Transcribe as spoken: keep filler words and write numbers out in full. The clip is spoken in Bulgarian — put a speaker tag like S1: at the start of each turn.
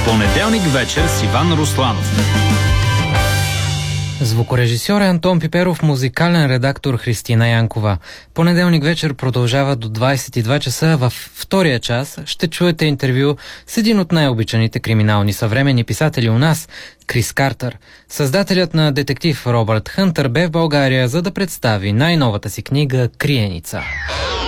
S1: Понеделник вечер с Иван Русланов.
S2: Звукорежисьор е Антон Пиперов, музикален редактор Христина Янкова. Понеделник вечер продължава до двайсет и два часа. Във втория час ще чуете интервю с един от най-обичаните криминални съвременни писатели у нас, Крис Картер. Създателят на детектив Робърт Хънтър бе в България, за да представи най-новата си книга «Криеница».